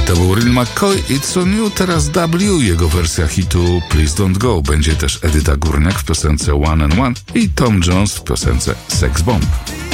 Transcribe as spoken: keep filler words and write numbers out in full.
To był Real McCoy, It's On You, teraz W, jego wersja hitu Please Don't Go. Będzie też Edyta Górniak w piosence One and One i Tom Jones w piosence Sex Bomb.